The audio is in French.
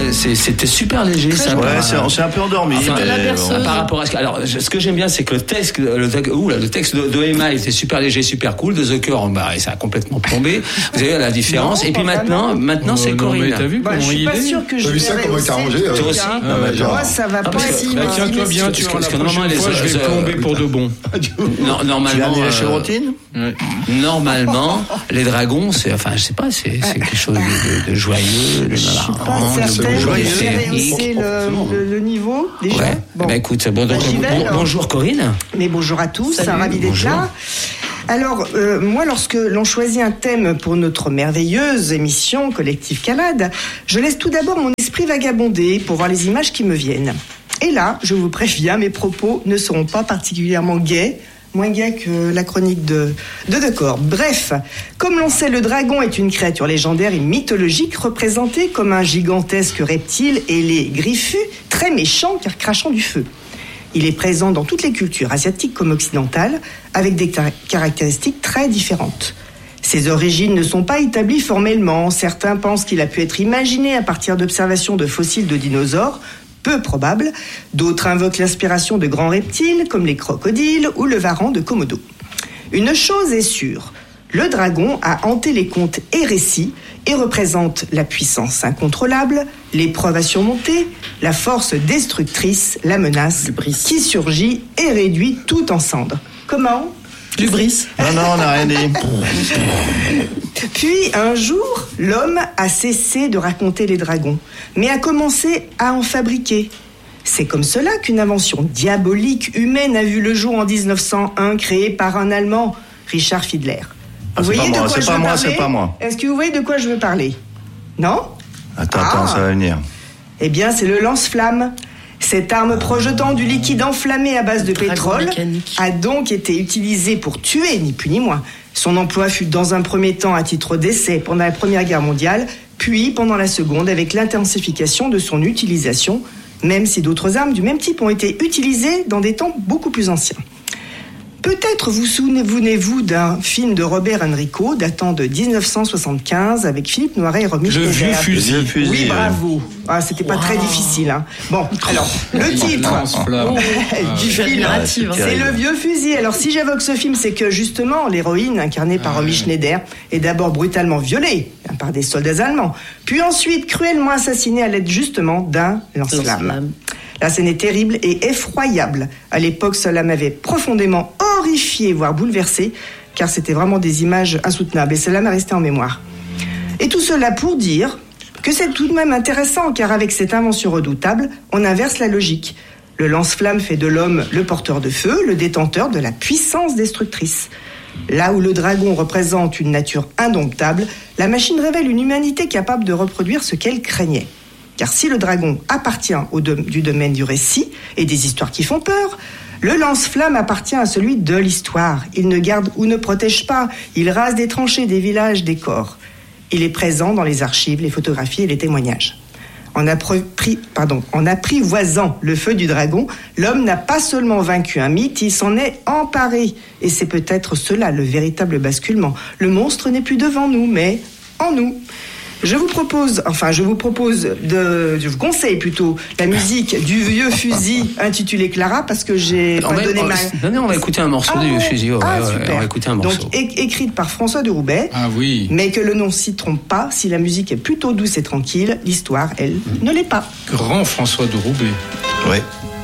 c'était super léger. Ça, on s'est un peu endormi. Par rapport à ce que j'aime bien, c'est que le texte de Emma était super léger, super cool. De The Cure, ça a complètement plombé. Vous avez la différence. Et puis maintenant, c'est Corinne. T'as vu comment je suis pas sûr que je vu ça comment il t'a arrangé. Toi aussi. Moi, ça va pas si. Tiens-toi bien, tu vois, la prochaine fois, je vais plomber pour de bon. Normalement. Tu as la chirotine ? Normalement, les dragons, c'est quelque chose de joyeux, de marrant, de joyeux. C'est le niveau déjà. Ouais. Bon. Écoute, bonjour Corinne. Mais bonjour à tous, ravi d'être là. Alors, moi, lorsque l'on choisit un thème pour notre merveilleuse émission Collectif Calade, je laisse tout d'abord mon esprit vagabonder pour voir les images qui me viennent. Et là, je vous préviens, mes propos ne seront pas particulièrement gais, moins gai que la chronique de Decor. Bref, comme l'on sait, le dragon est une créature légendaire et mythologique représentée comme un gigantesque reptile ailé griffu, très méchant car crachant du feu. Il est présent dans toutes les cultures, asiatiques comme occidentales, avec des caractéristiques très différentes. Ses origines ne sont pas établies formellement. Certains pensent qu'il a pu être imaginé à partir d'observations de fossiles de dinosaures, peu probable. D'autres invoquent l'inspiration de grands reptiles, comme les crocodiles ou le varan de Komodo. Une chose est sûre, le dragon a hanté les contes et récits et représente la puissance incontrôlable, l'épreuve à surmonter, la force destructrice, la menace qui surgit et réduit tout en cendres. Comment ? L'hubris. Non, on n'a rien dit. Puis, un jour, l'homme a cessé de raconter les dragons, mais a commencé à en fabriquer. C'est comme cela qu'une invention diabolique humaine a vu le jour en 1901, créée par un Allemand, Richard Fiedler. Vous voyez de quoi je veux parler ? C'est pas moi. Est-ce que vous voyez de quoi je veux parler ? Non ? Attends, ça va venir. Eh bien, c'est le lance-flamme. Cette arme projetant du liquide enflammé à base de pétrole a donc été utilisée pour tuer, ni plus ni moins. Son emploi fut dans un premier temps à titre d'essai pendant la Première Guerre mondiale, puis pendant la Seconde avec l'intensification de son utilisation, même si d'autres armes du même type ont été utilisées dans des temps beaucoup plus anciens. Peut-être vous souvenez-vous d'un film de Robert Enrico datant de 1975 avec Philippe Noiret et Romy Schneider. Le vieux fusil. Oui, bravo. C'était pas très difficile. Hein. Bon, alors, le titre du film, c'est Le vieux fusil. Alors, si j'évoque ce film, c'est que justement, l'héroïne, incarnée par Romy Schneider, est d'abord brutalement violée par des soldats allemands, puis ensuite cruellement assassinée à l'aide justement d'un lance-flamme. La scène est terrible et effroyable. À l'époque, cela m'avait profondément horrifié, voire bouleversé, car c'était vraiment des images insoutenables et cela m'a resté en mémoire. Et tout cela pour dire que c'est tout de même intéressant, car avec cette invention redoutable, on inverse la logique. Le lance-flamme fait de l'homme le porteur de feu, le détenteur de la puissance destructrice. Là où le dragon représente une nature indomptable, la machine révèle une humanité capable de reproduire ce qu'elle craignait. Car si le dragon appartient du domaine du récit et des histoires qui font peur, le lance-flamme appartient à celui de l'histoire. Il ne garde ou ne protège pas, il rase des tranchées, des villages, des corps. Il est présent dans les archives, les photographies et les témoignages. En apprivoisant le feu du dragon, l'homme n'a pas seulement vaincu un mythe, il s'en est emparé. Et c'est peut-être cela le véritable basculement. Le monstre n'est plus devant nous, mais en nous. Je vous conseille plutôt la musique du vieux fusil intitulé Clara parce que j'ai pas donné mal. On va écouter un morceau du vieux fusil. On va écouter un morceau. Donc écrite par François de Roubaix. Ah oui. Mais que le nom s'y trompe pas. Si la musique est plutôt douce et tranquille, l'histoire, elle, ne l'est pas. Grand François de Roubaix. Ouais.